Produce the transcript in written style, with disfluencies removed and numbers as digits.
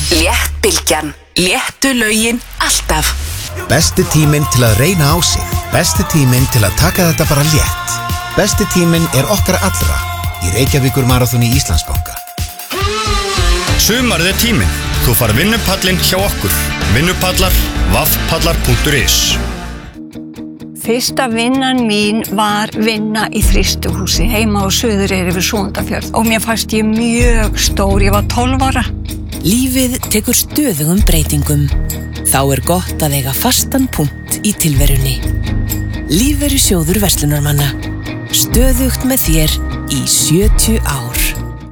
Léttbylgjan. Léttu lögin alltaf. Besti tíminn til að reyna á sig. Besti tíminn til að taka þetta bara létt. Besti tíminn okkar allra í Reykjavíkur Maraþoni Íslandsbanka. Sumarið tíminn. Þú far vinnupallinn hjá okkur. Vinnupallar, vaffpallar.is. Fyrsta vinnan mín var vinna í þrýstuhúsi heima á Suðureyri við Súgandafjörð og mér fannst ég mjög stór, ég var 12 ára. Lífið tekur stöðugum breytingum. Þá gott að eiga fastan punkt í tilverunni. Lífeyrissjóður verslunarmanna. Stöðugt með þér í 70 ár.